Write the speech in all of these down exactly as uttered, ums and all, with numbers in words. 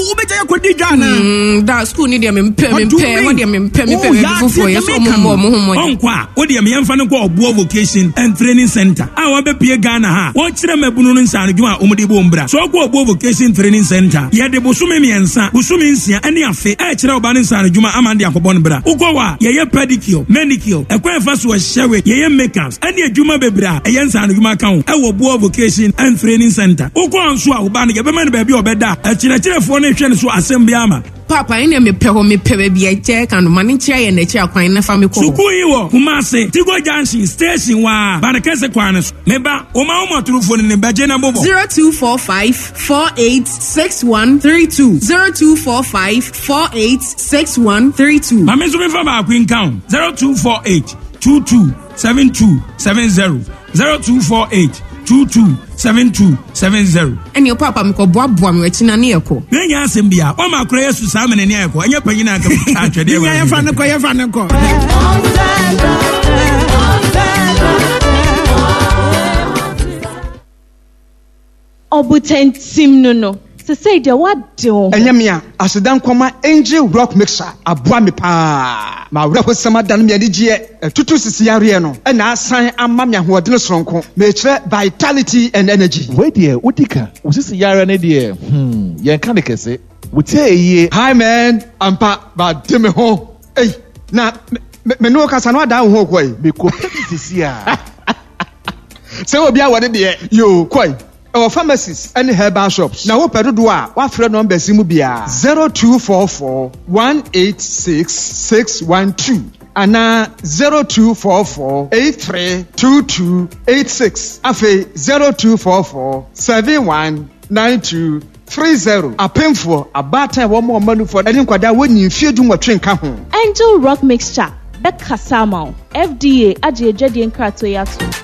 wo be ya kodi dwana mm da school ni dia me mpe me mpe wo dia me mpe me mpe me fofo yes o mo mo mo onkwa wo dia me yemfa no ko Obuo Vocation and Training Center a wo be pie Ghana ha wo kire mabunu no nsa adwuma omudi bo mbra so ko Obuo Vocation Training Center ye de bosume miensa bosume nsia ene afe e kire oba ne nsa adwuma amande akobon mbra ugowa ye ye pedicure manicure ekwa fa so hyewe ye ye makeups ene adwuma bebra e ye nsa adwuma kan e wo Obuo Vocation and Training Center ugo nso a oba ne ye be man ba bi obeda e kire kire fo ne hwe ne so asem bi ama papa ene me pe ho me pe ba bi e che kan ma ne kire ye na kire akwan na fa me ko suku yi wo Kumasi Tigo Junction station wa ba ne kese kwan ne meba o ma o maturu fo ne ba je na bobo zero two four five four eight six one three two zero two four five four eight six one three two ma me so me fa ba kwin kan zero two four eight two two seven two seven zero zero two four eight two two seven two seven zero and your papa me ko boaboa me wachina ne yeko me nya asem bia o ma kora Yesu sa me ne yeko anya panyina aka atwede we ya fa ne ko ya fa ne ko obutentim no no se say de what do enyamia asedan koma Angel Rock Mixer aboa me pa ma wura ho sama dan me adigye tutu sisi yare no na asan amma me ahoɔden soronko me kire vitality and energy we de udika wo sisi yare ne de hmm ye kan de kese wo tie yie hi man ampa ba de me ho ei na me no kasa no ada ho koi me ko sisi a se obi a wode de yo koi our pharmacies and herbal shops. Now, what do I? What friend number Simubia? Zero two four four one eight six six one two. And now zero two four four eight three two two eight six. Afe zero two four four seven one nine two three zero. A painful a bata one more money for any quada when you feel doing what train come. Angel Rock Mixture. That Kasama. F D A. Aji Jadi and Kratoyatu.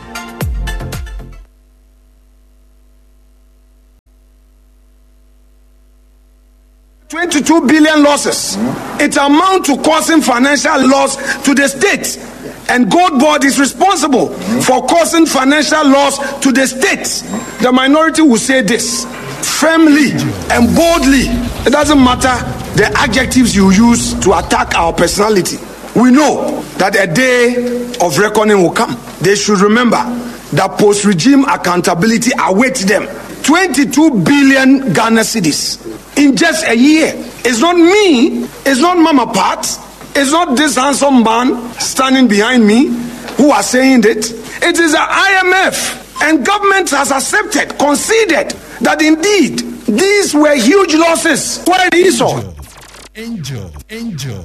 twenty-two billion losses. Mm-hmm. It amounts to causing financial loss to the state. Yeah. And Gold Board is responsible mm-hmm. for causing financial loss to the state. Mm-hmm. The minority will say this firmly and boldly. It doesn't matter the adjectives you use to attack our personality. We know that a day of reckoning will come. They should remember that post-regime accountability awaits them. twenty-two billion Ghana cedis in just a year. It's not me, it's not Mama Pat, it's not this handsome man standing behind me who are saying it. It is the I M F, and government has accepted, conceded that indeed these were huge losses. What is all? Angel, angel.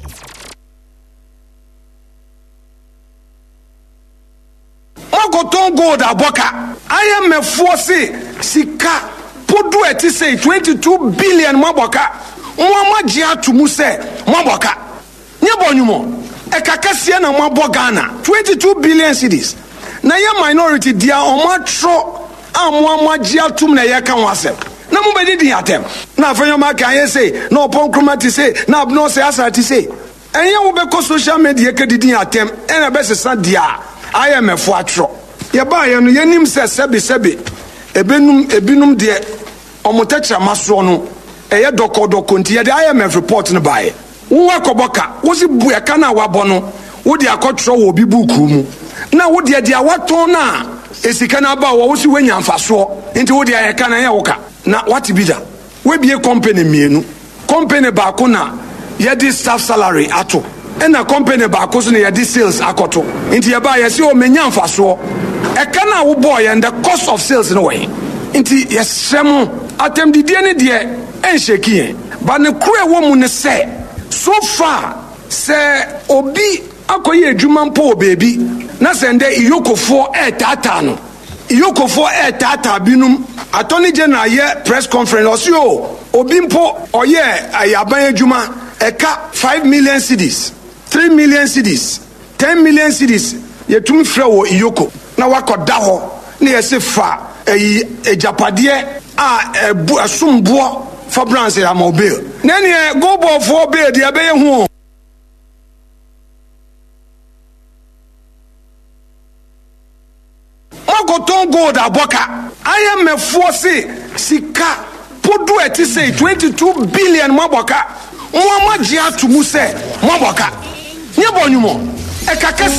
Magoton gold aboka. I am a force sika podu eti say twenty-two billion maboka. Mwama jia tumu se maboka. Nyebonyumo. Ekakasia na mabo Ghana. twenty-two billion cedis. Na ye minority dia omatro amwama jia tum na ye kan wasem. Na mo bedi di atem. Na afanyo maka ye say na opon kroma ti say na abno say asa ti say. Enye wo be ko social media ke didi atem. Ena be sesa dia. I am a fuatro. Yaba ya no yenim se sebe sebe. Ebenum ebinum de omotetra maso no. Eye doko doko nti ye de I M F report no bae. Wo akoboka, wo si bu eka na wabo no. Wo de akotro wo bi buku mu. Na wo de de awaton na esika na ba wo si wanya mfaso. Nti wo de eka na ye woka. Na what be da? We be company mienu. Company ba ko na ye di staff salary ato. And a company back was near this sales akoto. Into your buyer, see, oh, menyan faso. A cana boy and the cost of sales in a way. Into yes, Samu, attempt the D N A dear and shaky. But the queer woman say, so far, say, Obi, Akoye Juman po baby, Nasende Yoko for a tatano. Yoko for a tata binum, Attorney General ye press conference or so, Obimpo, or ye, Ayabaye Juma, Eka five million cedis. Three million cedis, ten million cedis. Ye tumi frewo iyoko. Na wako daho. Ni ese fa e ejapadiye a ebu asumbuo for branch ya mobile. Nene go bo for be di abeye hu. Magoton gold aboka. I am a force sika podu eti say twenty-two billion maboka mo ma gye atomu say maboka nye bonyumo e kakese